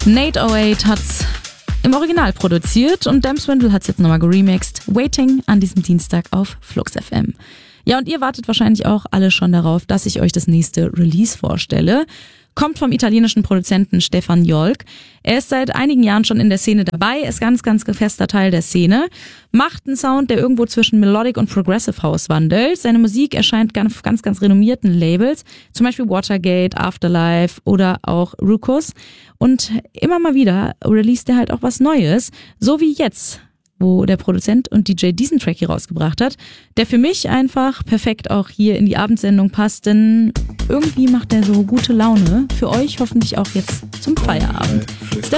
Nate 08 hat's im Original produziert und Dam Swindle hat's jetzt nochmal geremixed. Waiting an diesem Dienstag auf Flux FM. Ja, und ihr wartet wahrscheinlich auch alle schon darauf, dass ich euch das nächste Release vorstelle. Kommt vom italienischen Produzenten Stefan Jolk. Er ist seit einigen Jahren schon in der Szene dabei, ist ganz fester Teil der Szene, macht einen Sound, der irgendwo zwischen Melodic und Progressive House wandelt. Seine Musik erscheint ganz renommierten Labels, zum Beispiel Watergate, Afterlife oder auch Rukos. Und immer mal wieder released er halt auch was Neues, so wie jetzt, wo der Produzent und DJ diesen Track hier rausgebracht hat, der für mich einfach perfekt auch hier in die Abendsendung passt, denn irgendwie macht er so gute Laune. Für euch hoffentlich auch jetzt zum Feierabend. Stefan